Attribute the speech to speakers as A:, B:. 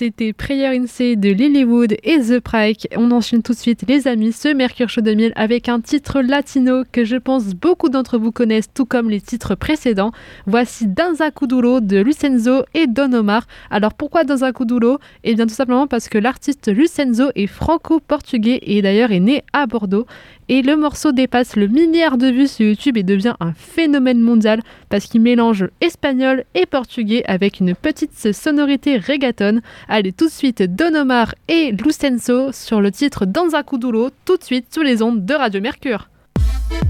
A: C'était Prayer in C de Lilywood et The Prike. On enchaîne tout de suite, les amis, ce Mercure Show 2000 avec un titre latino que je pense beaucoup d'entre vous connaissent, tout comme les titres précédents. Voici Danza Kuduro de Lucenzo et Don Omar. Alors pourquoi Danza Kuduro ? Eh bien tout simplement parce que l'artiste Lucenzo est franco-portugais et d'ailleurs est né à Bordeaux. Et le morceau dépasse le milliard de vues sur YouTube et devient un phénomène mondial parce qu'il mélange espagnol et portugais avec une petite sonorité reggaeton. Allez, tout de suite, Don Omar et Lucenzo sur le titre Danza Kuduro, tout de suite sur les ondes de Radio Mercure.